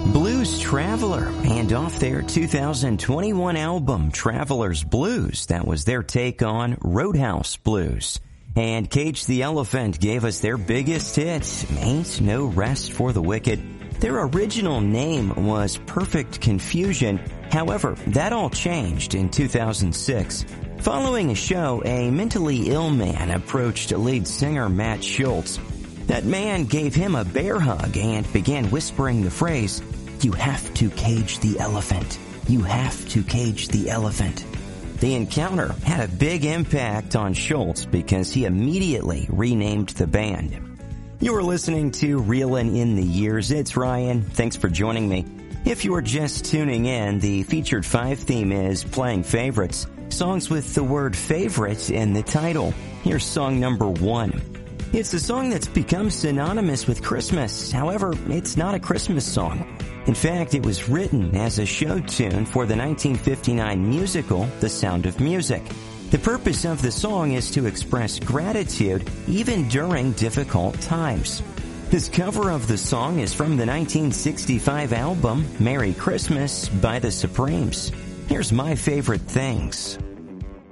Blues Traveler, and off their 2021 album, Traveler's Blues, that was their take on Roadhouse Blues. And Cage the Elephant gave us their biggest hit, Ain't No Rest for the Wicked. Their original name was Perfect Confusion. However, that all changed in 2006. Following a show, a mentally ill man approached lead singer Matt Schultz. That man gave him a bear hug and began whispering the phrase, "You have to cage the elephant. You have to cage the elephant." The encounter had a big impact on Schultz because he immediately renamed the band. You are listening to Reelin' in the Years. It's Ryan. Thanks for joining me. If you are just tuning in, the Featured 5 theme is playing favorites, songs with the word favorite in the title. Here's song number 1. It's a song that's become synonymous with Christmas. However, it's not a Christmas song. In fact, it was written as a show tune for the 1959 musical, The Sound of Music. The purpose of the song is to express gratitude even during difficult times. This cover of the song is from the 1965 album, Merry Christmas by the Supremes. Here's My Favorite Things.